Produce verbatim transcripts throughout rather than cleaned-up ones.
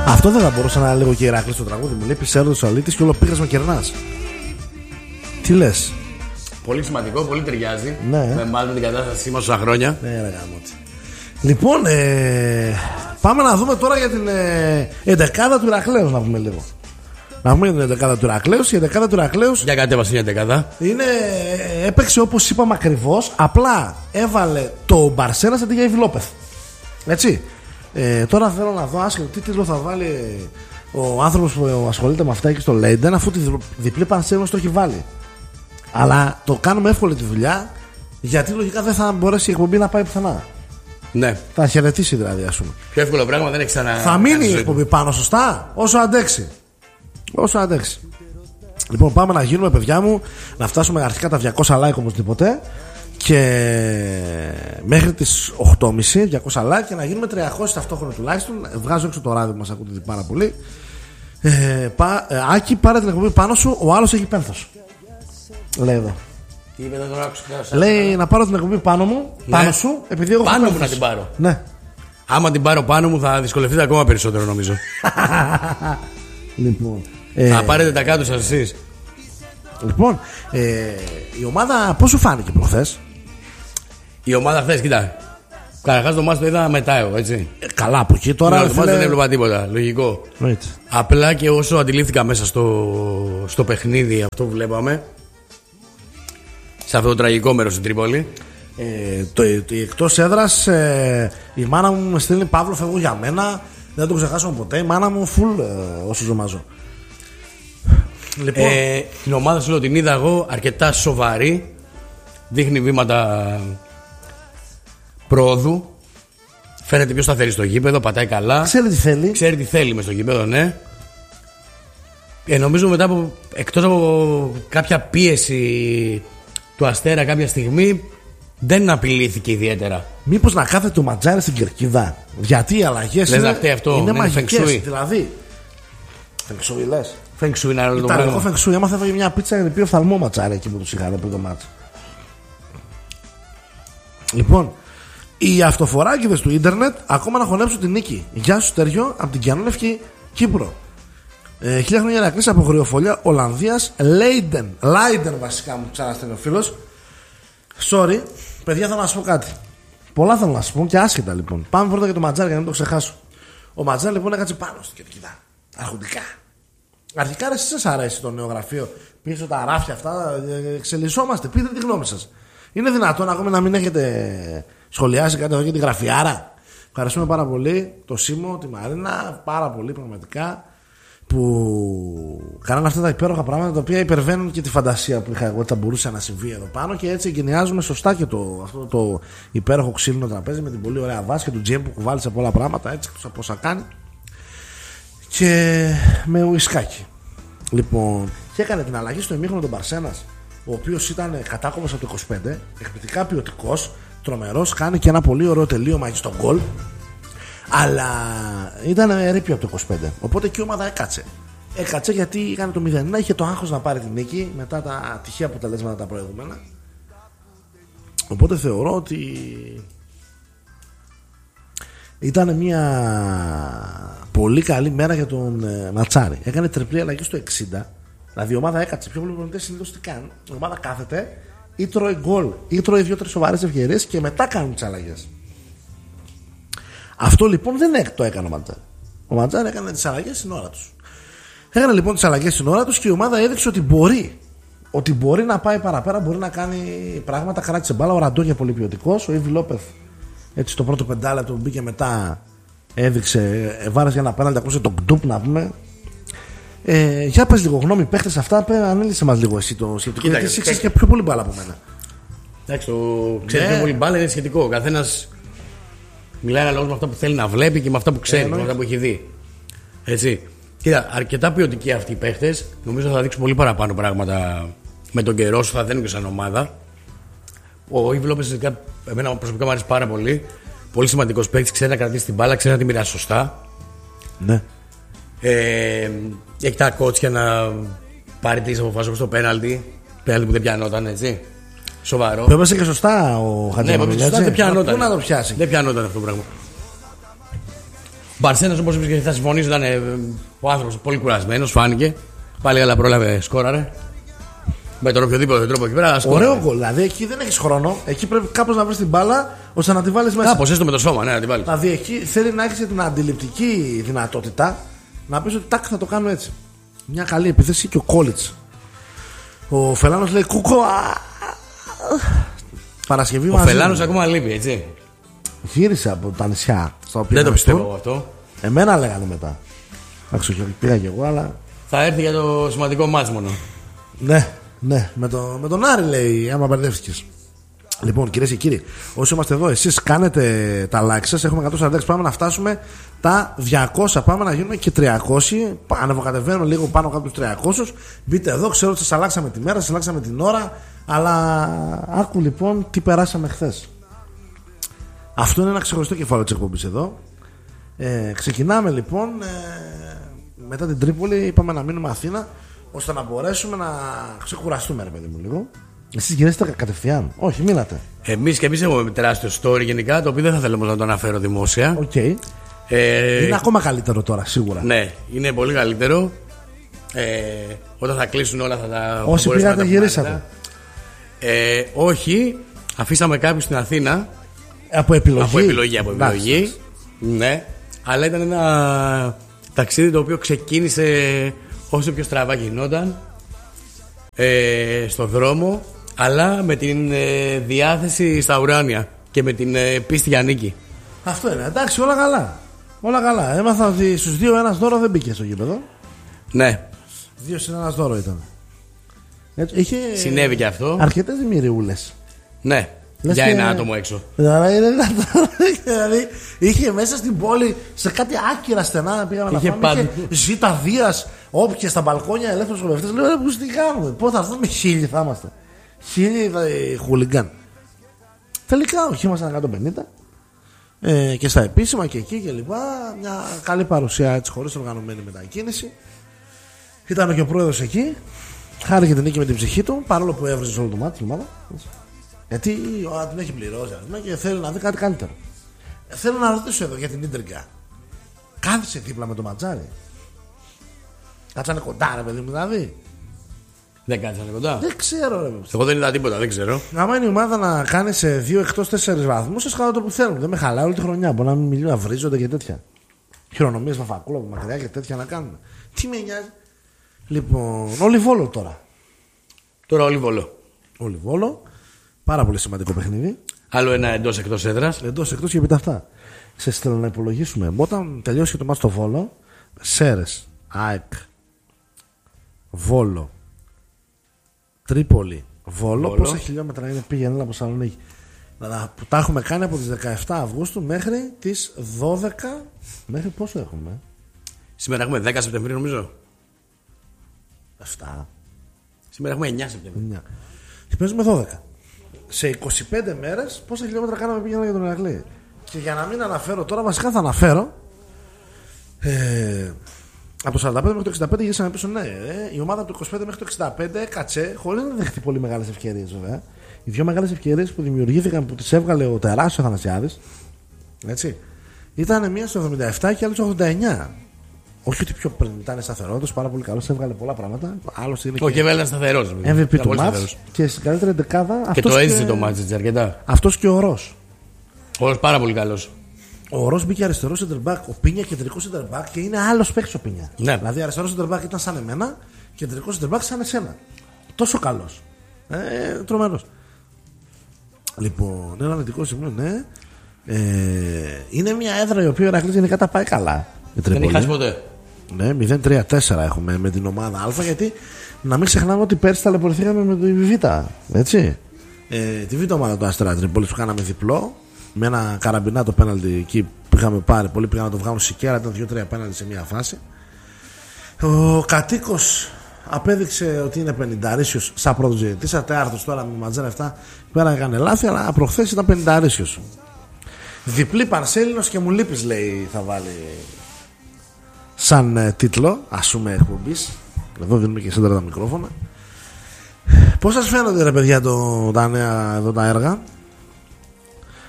Αυτό δεν θα μπορούσε να είναι λίγο και Ηράκλειο στο τραγούδι μου. Λέει Πισέρωτος ο αλήτης και όλο πήγας με κερνάς. Τι λες? Πολύ σημαντικό, πολύ ταιριάζει. Ναι. Με μάλλον την κατάστασή μας τόσα χρόνια. Ναι, ρε γαμώτη. Λοιπόν, ε, πάμε να δούμε τώρα για την ε, εντεκάδα του Ηρακλέους, να πούμε λίγο. Να πούμε για την εντεκάδα του Ηρακλέους. Η εντεκάδα του Ηρακλέους. Για κατέβασε μια εντεκάδα. Είναι, έπαιξε όπως είπαμε ακριβώς. Απλά έβαλε το Μπαρσέλας αντί για Ιβιλόπεθ. Έτσι. Ε, τώρα θέλω να δω άσχετο τι τίτλο θα βάλει ο άνθρωπος που ασχολείται με αυτά εκεί στο Λέιντεν, αφού τη διπλή πανσέλινος το έχει βάλει. Αλλά το κάνουμε εύκολη τη δουλειά, γιατί λογικά δεν θα μπορέσει η εκπομπή να πάει πουθενά. Ναι. Θα χαιρετήσει δηλαδή, ας πούμε. Πιο εύκολο πράγμα δεν έχει ξανά. Θα μείνει η εκπομπή πάνω, σωστά, όσο αντέξει. Όσο αντέξει. Λοιπόν, πάμε να γίνουμε, παιδιά μου, να φτάσουμε αρχικά τα διακόσια like οπωσδήποτε. Και μέχρι τις οκτώ και μισή διακόσια like και να γίνουμε τριακόσια ταυτόχρονα τουλάχιστον. Βγάζω έξω το ράδιο που μας ακούτε πάρα πολύ. ε, πα, ε, Άκη, πάρε την εκπομπή πάνω σου. Ο άλλος έχει πένθος. Λέει εδώ. Τι είπε, δεν τον άκουσα. Λέει να πάρω την εκπομπή πάνω μου, ναι. Πάνω σου, επειδή εγώ πάνω μου να την πάρω. Ναι. Άμα την πάρω πάνω μου θα δυσκολευτείτε ακόμα περισσότερο, νομίζω. Λοιπόν, θα ε, πάρετε τα κάτω σας εσείς. Λοιπόν, ε, η ομάδα πώς σου φάνηκε προχθές? Η ομάδα χθες, κοίτα. Καταρχάς το μάτς το είδα μετά εγώ, έτσι. Ε, καλά, από εκεί τώρα. Ναι, το μάτς δεν έβλεπα τίποτα. Λογικό. Right. Απλά και όσο αντιλήφθηκα μέσα στο, στο παιχνίδι αυτό που βλέπαμε, σε αυτό το τραγικό μέρος στην Τρίπολη. Ε, το, το, εκτός έδρας, ε, η μάνα μου με στέλνει Παύλο, φεύγω για μένα. Δεν το ξεχάσω ποτέ. Η μάνα μου full ε, όσο ζωμάζω. Λοιπόν, ε, την ομάδα σου την είδα εγώ αρκετά σοβαρή. Δείχνει βήματα πρόοδου. Φαίνεται πιο σταθερή στο γήπεδο, πατάει καλά. Ξέρει τι θέλει. Ξέρει τι θέλει μες στο γήπεδο, ναι. Ε, νομίζω μετά από, εκτός από κάποια πίεση του Αστέρα κάποια στιγμή, δεν απειλήθηκε ιδιαίτερα. Μήπως να κάθεται το Ματζάρι στην κερκίδα? Γιατί οι αλλαγές είναι, αυτό, είναι ναι, μαγικές. Δηλαδή φεγξούι λες. Φεγξούι είναι άλλο το πράγμα. Ιταλικό φεγξούι. Άμα θα έφαγε μια πίτσα για να πει οφθαλμό Ματζάρι εκεί που τους είχαν πριν το μάτς. Λοιπόν, οι αυτοφοράκηδες του ίντερνετ ακόμα να χωνέψουν την νίκη. Γεια σου Τέριο από την Κιανόλευκη Κύπρο. ε, Χίλια χρόνια να κλείσει από γριοφολία Ολλανδίας Λέιντεν. Λέιντεν βασικά μου ξαναστέλνει ο φίλος. Sorry, παιδιά, θέλω να σας πω κάτι. Πολλά θέλω να σας πω και άσχετα λοιπόν. Πάμε πρώτα για το Ματζάρι για να μην το ξεχάσω. Ο Ματζάρι λοιπόν έκατσε πάνω στην κερκίδα. Αρχοντικά. Αρχικά ρε, εσείς σας αρέσει το νέο γραφείο? Πίσω τα ράφια αυτά, εξελισσόμαστε. Πείτε τη γνώμη σας. Είναι δυνατόν ακόμα να μην έχετε σχολιάσει κάτι εδώ για τη γραφιάρα? Ευχαριστούμε πάρα πολύ το Σίμω, τη Μαρίνα, πάρα πολύ πραγματικά που κάνανε αυτά τα υπέροχα πράγματα τα οποία υπερβαίνουν και τη φαντασία που είχα εγώ ότι θα μπορούσε να συμβεί εδώ πάνω, και έτσι εγκαινιάζουμε σωστά και το, αυτό το υπέροχο ξύλινο τραπέζι με την πολύ ωραία βάση και του τζέμ που κουβάλει σε πολλά πράγματα, έτσι από όσα κάνει, και με ουισκάκι. Λοιπόν, και έκανε την αλλαγή στο ημίχρονο τον Μπαρσένας, ο οποίος ήταν κατάκομος από το είκοσι πέντε, εκπληκτικά ποιοτικός, τρομερός, κάνει και ένα πολύ ωραίο τελείωμα εκεί στον γκολ. Αλλά ήταν ρήπιο από το είκοσι πέντε. Οπότε και η ομάδα έκατσε. Έκατσε γιατί έκανε το μηδέν ένα, είχε το άγχος να πάρει την νίκη μετά τα τυχαία αποτελέσματα τα προηγούμενα. Οπότε θεωρώ ότι ήταν μια πολύ καλή μέρα για τον Ματσάρι. Έκανε τριπλή αλλαγή στο εξήντα. Δηλαδή η ομάδα έκατσε. Πιο πολλοί συνήθως τι κάνουν? Η ομάδα κάθεται ή τρώει γκολ ή τρώει δύο-τρεις σοβαρές ευκαιρίες και μετά κάνουν τις αλλαγές. Αυτό λοιπόν δεν το έκανε ο Ματζάρι. Ο Ματζάρι έκανε τις αλλαγές στην ώρα τους. Έκανε λοιπόν τις αλλαγές στην ώρα τους και η ομάδα έδειξε ότι μπορεί. Ότι μπορεί να πάει παραπέρα, μπορεί να κάνει πράγματα. Κράτησε μπάλα. Ο Ραντόνια πολύ ποιοτικός. Ο Ιβι Λόπεθ έτσι το πρώτο πεντάλεπτο που μπήκε μετά έδειξε, βάρεσε για ένα πέναλτι. Ακούσε το κντουπ να πούμε. Ε, για πες λίγο γνώμη παίχτες αυτά. Ανέλησε μας λίγο εσύ το σχετικό. Γιατί εσύ ξέρεις και πιο πολύ μπάλα από μένα. Εντάξει, το ξέρεις πιο πολύ μπάλα είναι σχετικό. Ο καθένας μιλάει αναλόγως με αυτά που θέλει να βλέπει και με αυτά που ξέρει, ε, με αυτά που έχει δει. Έτσι. Κοίτα, αρκετά ποιοτικοί αυτοί οι παίχτες. Νομίζω θα δείξουν πολύ παραπάνω πράγματα με τον καιρό σου, θα δίνουν και σαν ομάδα. Ο Ιβι Λόπεθ, εμένα προσωπικά μου αρέσει πάρα πολύ. Πολύ σημαντικός παίκτης, ξέρει να κρατήσει την μπάλα, ξέρει να τη μοιράσει σωστά. Ναι. Ε, έχει τα κότσια να πάρει τις αποφάσεις όπως το πέναλτι. Πέναλτι που δεν πιανόταν, έτσι. Σοβαρό. Το έπαιζε και σωστά ο Χατζημαρκάκης. Ναι, σωστά δεν πιανόταν. Πού να το πιάσει? Δεν πιανόταν αυτό το πράγμα. Μπαρσένας, όπως είπες και θα συμφωνήσω, ήταν ε, ο άνθρωπος πολύ κουρασμένος, φάνηκε. Πάλι καλά πρόλαβε, σκόραρε. Με τον οποιοδήποτε τρόπο εκεί πέρα. Ωραίο γκολ. Δηλαδή εκεί δεν έχει χρόνο. Εκεί πρέπει κάπως να βρει την μπάλα ώστε να τη βάλει μέσα. Κάπως έστω με το σώμα, ναι, να την βάλει. Δηλαδή εκεί θέλει να έχει την αντιληπτική δυνατότητα να πει ότι τάκ θα το κάνω έτσι. Μια καλή επίθεση και ο Κόλιτς. Ο Φελάνος λέει κούκο. Παρασκευή Ο Φελάνος ακόμα λείπει, έτσι. Γύρισε από τα νησιά στα οποία. Δεν το πιστεύω αυτό. Εμένα λέγανε μετά. Εντάξει, πήγα και εγώ, αλλά. Θα έρθει για το σημαντικό μάτς μόνο. Ναι, ναι. Με, το, με τον Άρη λέει, άμα μπερδεύτηκες. Λοιπόν, κυρίες και κύριοι, όσοι είμαστε εδώ, εσείς κάνετε τα like σας. Έχουμε εκατόν σαράντα έξι. Πάμε να φτάσουμε τα διακόσια. Πάμε να γίνουμε και τριακόσια. Ανεβοκατεβαίνουμε λίγο πάνω κάτω τους τριακόσια. Μπείτε εδώ, ξέρω ότι σας αλλάξαμε τη μέρα, σας αλλάξαμε την ώρα. Αλλά άκου λοιπόν τι περάσαμε χθες. Αυτό είναι ένα ξεχωριστό κεφάλαιο της εκπομπής εδώ. Ε, ξεκινάμε λοιπόν ε, μετά την Τρίπολη. Είπαμε να μείνουμε Αθήνα ώστε να μπορέσουμε να ξεκουραστούμε, ρε παιδί μου, λίγο. Εσείς γυρίσετε κατευθείαν? Όχι, μείνατε. Εμείς και εμείς έχουμε τεράστιο story γενικά, το οποίο δεν θα θέλω να το αναφέρω δημόσια. Okay. Ε, είναι ακόμα καλύτερο τώρα, σίγουρα. Ναι, είναι πολύ καλύτερο. Ε, όταν θα κλείσουν όλα θα τα. Όσοι πήγατε, γυρίσατε? Ε, όχι, αφήσαμε κάποιους στην Αθήνα. Από επιλογή. Από επιλογή, από επιλογή. Ναι, αλλά ήταν ένα ταξίδι το οποίο ξεκίνησε όσο πιο στραβά γινόταν. Ε, στο δρόμο, αλλά με την ε, διάθεση στα ουράνια και με την ε, πίστη για νίκη. Αυτό είναι, εντάξει, όλα καλά. Όλα καλά. Έμαθα ότι στους δύο ένας δώρο δεν μπήκε στο γήπεδο. Ναι. Δύο συν ένας δώρο ήταν. Έτσι, είχε συνέβη και αυτό. Αρκετές δημιουργούλες. Ναι. Λες για και... ένα άτομο έξω. Δηλαδή είχε μέσα στην πόλη σε κάτι άκυρα στενά. Πήγαμε να φάμε. Είχε ζήτα Δίας, όποιες στα μπαλκόνια, ελεύθερους χορευτές. Λέω ρε, πώς τι κάνουμε? Πώς θα έρθουμε? Χίλιοι θα είμαστε. Χίλιοι χουλιγκάν. Τελικά όχι, ήμασταν εκατόν πενήντα. Ε, και στα επίσημα και εκεί και λοιπά. Μια καλή παρουσία έτσι, χωρίς οργανωμένη μετακίνηση. Ήταν και ο πρόεδρος εκεί. Χάρηκε την νίκη με την ψυχή του, παρόλο που έβριζε όλο το μάτι την ομάδα. Γιατί ο, την έχει πληρώσει και θέλει να δει κάτι καλύτερο. Ε, θέλω να ρωτήσω εδώ για την Ίντριγκα. Κάθισε δίπλα με το Ματζάρι? Κάτσανε κοντά, ρε παιδί μου, δηλαδή? Δεν κάτσανε κοντά. Δεν ξέρω, ρε. Εγώ δεν είδα τίποτα, δεν ξέρω. Άμα είναι η ομάδα να κάνει σε δύο εκτός τέσσερις βαθμούς, σας κάνω το που θέλουν. Δεν με χαλάει όλη τη χρονιά. Μπορεί να μην μιλούν, να βρίζονται και τέτοια. Χειρονομίες Παπακούλα, μακριά και τέτοια να κάνουν. Τι με νοιάζει. Λοιπόν, όλοι Βόλο τώρα. Τώρα όλοι Βόλο. Όλοι Βόλο. Πάρα πολύ σημαντικό παιχνίδι. Άλλο ένα εντός εκτός έδρας. Εντός εκτός και πείτε αυτά. Σε θέλω να υπολογίσουμε. Όταν τελειώσει και το μάτς στο Βόλο, Σέρες, ΑΕΚ, Βόλο, Τρίπολη, Βόλο. Βόλο. Πόσα χιλιόμετρα είναι πήγαινε από Θεσσαλονίκη? Που τα έχουμε κάνει από τις δεκαεφτά Αυγούστου μέχρι τις δώδεκα. Μέχρι πόσο έχουμε? Σήμερα έχουμε δέκα Σεπτεμβρίου νομίζω. εφτά. Σήμερα έχουμε εννιά Σεπτεμβρίου. εννιά. Και παίζουμε δώδεκα. Σε είκοσι πέντε μέρες πόσα χιλιόμετρα κάναμε πήγαινα για τον Ηρακλή? Και για να μην αναφέρω τώρα, βασικά θα αναφέρω ε, από το σαράντα πέντε μέχρι το εξήντα πέντε γυρίσαμε πίσω. Ναι, ε, η ομάδα από το είκοσι πέντε μέχρι το εξήντα πέντε έκατσε χωρίς να δεχτεί πολύ μεγάλες ευκαιρίες, βέβαια. Οι δύο μεγάλες ευκαιρίες που δημιουργήθηκαν, που τις έβγαλε ο τεράστιος Αθανασιάδης, έτσι, ήταν μία στο εβδομήντα επτά και άλλη στο ογδόντα εννιά. Όχι ότι πιο πριν ήταν σταθερός, πάρα πολύ καλός, έβγαλε πολλά πράγματα. Άλλος είναι. Όχι, και έβγαλε σταθερός. εμ βι πι του μάτς και στην καλύτερη δεκάδα. Και το έζησε και... το μάτς έτσι αρκετά. Αυτός και ο Ρος. Ο Ρος πάρα πολύ καλός. Ο Ρος μπήκε αριστερό center back, ο Πίνια κεντρικό center back και είναι άλλος παίκτης ο Πίνια. Ναι. Δηλαδή αριστερό center back ήταν σαν εμένα, κεντρικό center back σαν εσένα. Τόσο καλός. Ε, τρομερός. Λοιπόν, ένα αρνητικό σημείο, ναι. Ε, είναι μια έδρα η οποία ο Ηρακλής γενικά τα πάει καλά. Δεν έχει χάσει ποτέ. Ναι, μηδέν τρία τέσσερα έχουμε με την ομάδα Α, γιατί να μην ξεχνάμε ότι πέρσι ταλαιπωρηθήκαμε με τη Β. Έτσι. Ε, τη Β ομάδα του Αστέρα Τρίπολης που κάναμε διπλό. Με ένα καραμπινάτο πέναλτι εκεί που είχαμε πάρει. Πολλοί πήγαν να το βγάλουν σικέρα, ήταν δύο τρία πέναλτι σε μια φάση. Ο κατοίκος απέδειξε ότι είναι πενηνταρίσιος σαν πρώτος διαιτητής. Ατέαρτος τώρα με Ματζάρα αυτά πέρα έκανε λάθη, αλλά προχθές ήταν πενηνταρίσιος. Διπλή Πανσέλινος και μου λείπεις, λέει, θα βάλει σαν ε, τίτλο, ας πούμε, εκπομπής. Εδώ δίνουμε και σέντρα τα μικρόφωνα. Πώς σας φαίνονται, ρε παιδιά, το, τα νέα εδώ τα έργα?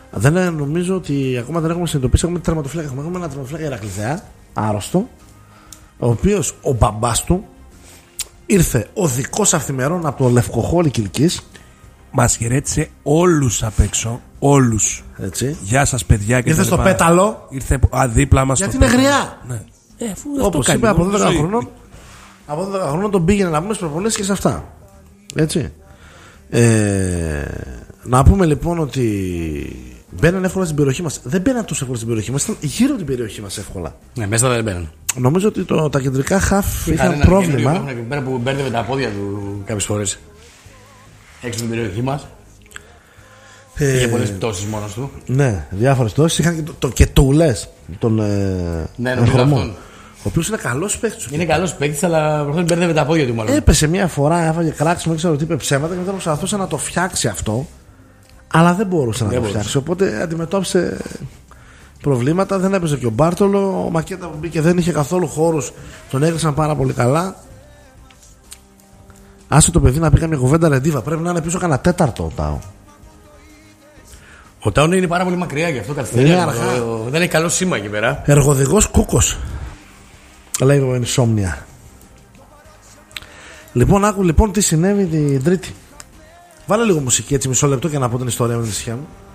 Δεν νομίζω ότι ακόμα δεν έχουμε συνειδητοποιήσει. Έχουμε τερματοφύλακα. Έχουμε ένα τερματοφύλακα Ηρακλειδέα, άρρωστο, ο οποίος ο μπαμπάς του ήρθε οδικός αυθημερών από το Λευκοχώρι Κιλκής. Μας χαιρέτησε όλους απ' έξω. Όλους. Έτσι. Γεια σας, παιδιά. Και ήρθε στο πέταλο. Ήρθε αδίπλα μας. Γιατί είναι γριά. Ναι. Ε, όπως είπε, από δώδεκα χρονών. Από δώδεκα χρονών τον πήγαινε να πούμε στις προπονήσεις και σε αυτά. Έτσι. Ε, να πούμε λοιπόν ότι μπαίνουν εύκολα στην περιοχή μας. Δεν μπαίνουν τόσο εύκολα στην περιοχή μας. Ήταν γύρω από την περιοχή μας εύκολα. Ναι, μέσα δεν μπαίνουν. Νομίζω ότι το, τα κεντρικά χαφ είχαν πρόβλημα. Εκεί πέρα που μπέρδευε τα πόδια του κάποιες φορές. Έξω από την περιοχή μας. Ε, είχε πολλές πτώσεις μόνος του. Ναι, διάφορες πτώσεις. Είχαν και το, το Κετούλες. Τον ε, ναι, νομίζω αυτόν. Ο οποίος είναι καλός παίκτης. Είναι καλός παίκτης, αλλά προφανώς μπέρδευε τα πόδια του μάλλον. Έπεσε μια φορά, έφαγε κράξιμο, δεν ξέρω τι είπε ψέματα και μετά προσπαθούσε να το φτιάξει αυτό. Αλλά δεν μπορούσε δεν να μπορούσε. το φτιάξει. Οπότε αντιμετώπισε προβλήματα. Δεν έπαιζε και ο Μπάρτολο. Ο Μακέτα που μπήκε δεν είχε καθόλου χώρους. Τον έκλεισαν πάρα πολύ καλά. Άσε το παιδί να πει καμία κουβέντα Ρεντίβα. Πρέπει να είναι πίσω κανένα τέταρτο ο Τάο. Ο Τάο είναι πάρα πολύ μακριά γι' αυτό καθυστερεί. Δεν έχει καλό σήμα εκεί πέρα. Εργοδηγός Κούκος. Λέει ο Insomnia. Λοιπόν, άκου λοιπόν τι συνέβη την Τρίτη. Βάλε λίγο μουσική έτσι μισό λεπτό και να πω την ιστορία με την ησυχία μου.